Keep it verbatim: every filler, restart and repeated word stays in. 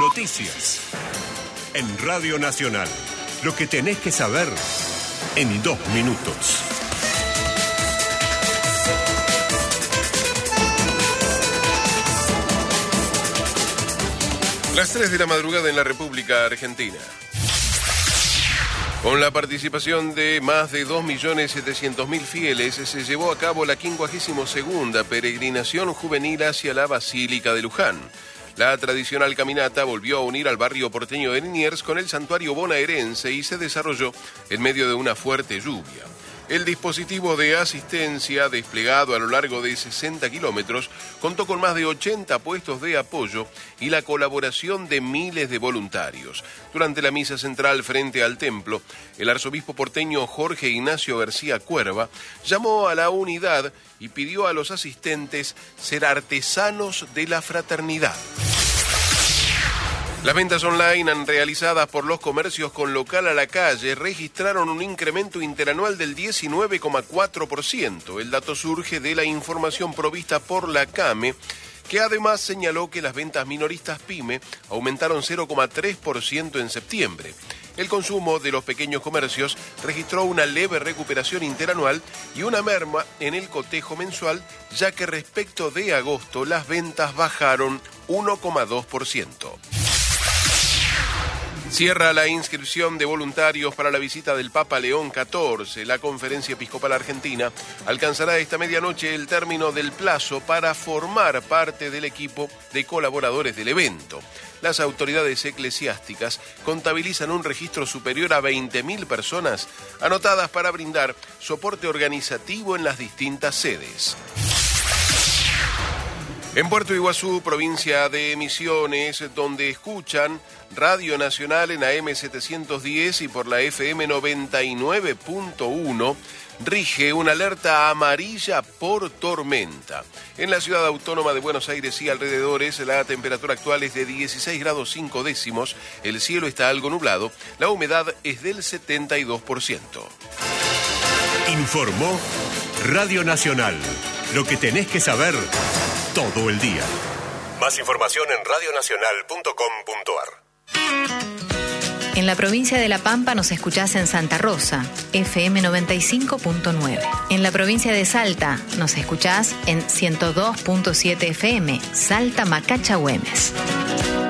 noticias. En Radio Nacional, lo que tenés que saber en dos minutos. Las tres de la madrugada en la República Argentina. Con la participación de más de dos millones setecientos mil fieles, se llevó a cabo la quincuagésima segunda peregrinación juvenil hacia la Basílica de Luján. La tradicional caminata volvió a unir al barrio porteño de Liniers con el santuario bonaerense y se desarrolló en medio de una fuerte lluvia. El dispositivo de asistencia, desplegado a lo largo de sesenta kilómetros, contó con más de ochenta puestos de apoyo y la colaboración de miles de voluntarios. Durante la misa central frente al templo, el arzobispo porteño Jorge Ignacio García Cuerva llamó a la unidad y pidió a los asistentes ser artesanos de la fraternidad. Las ventas online realizadas por los comercios con local a la calle registraron un incremento interanual del diecinueve coma cuatro por ciento. El dato surge de la información provista por la CAME, que además señaló que las ventas minoristas PYME aumentaron cero coma tres por ciento en septiembre. El consumo de los pequeños comercios registró una leve recuperación interanual y una merma en el cotejo mensual, ya que respecto de agosto las ventas bajaron uno coma dos por ciento. Cierra la inscripción de voluntarios para la visita del Papa León catorce. La Conferencia Episcopal Argentina alcanzará esta medianoche el término del plazo para formar parte del equipo de colaboradores del evento. Las autoridades eclesiásticas contabilizan un registro superior a veinte mil personas anotadas para brindar soporte organizativo en las distintas sedes. En Puerto Iguazú, provincia de Misiones, donde escuchan Radio Nacional en A M setecientos diez y por la F M noventa y nueve punto uno, rige una alerta amarilla por tormenta. En la ciudad autónoma de Buenos Aires y alrededores, la temperatura actual es de dieciséis grados cinco décimos, el cielo está algo nublado, la humedad es del setenta y dos por ciento. Informó Radio Nacional, lo que tenés que saber todo el día. Más información en radio nacional punto com punto a r. En la provincia de La Pampa nos escuchás en Santa Rosa, F M noventa y cinco punto nueve. En la provincia de Salta nos escuchás en ciento dos punto siete F M, Salta Macacha Güemes.